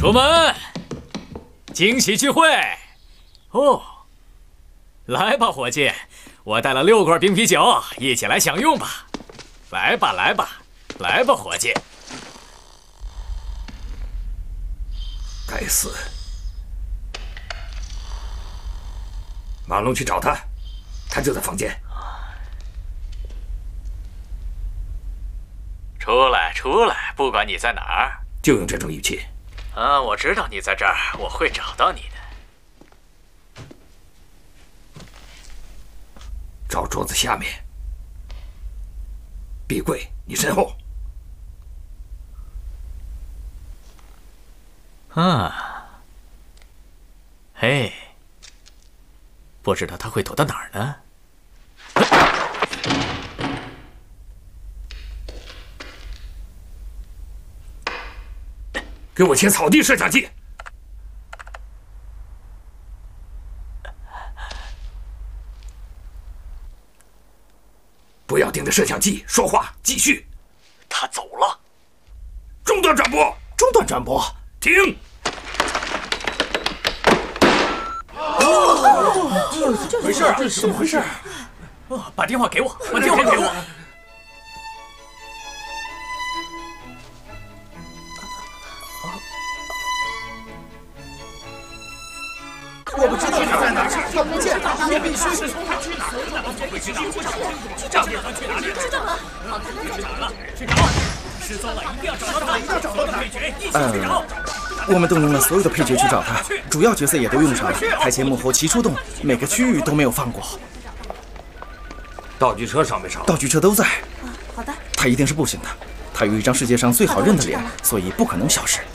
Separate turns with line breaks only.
出门，惊喜聚会。哦，来吧，伙计，我带了6罐冰啤酒，一起来享用吧。来吧，来吧，来吧，伙计。
该死！马龙去找他，他就在房间。
出来，出来，不管你在哪儿，
就用这种语气。
啊，我知道你在这儿，我会找到你的。
找桌子下面。壁柜，你身后。
啊，嘿，不知道他会躲到哪儿呢？
给我切草地摄像机！不要盯着摄像机说话，继续。
他走了。
中断转播，
中断转播，
停！
怎么回事啊？
怎么回事？
把电话给我，把电话给我。
我不知道他在哪儿，看不见，也必须是他去哪儿了？会知道，去找他去哪里？
知道了，好看他
找了，去找！失踪了，一定要找到他！一定要找到他！配角一起去找！
我们动用了所有的配角去找他，主要角色也都用上了，台前幕后齐出动，每个区域都没有放过。
道具车上没上？
道具车都在。
好的。
他一定是不行的，他有一张世界上最好认的脸，所以不可能消失。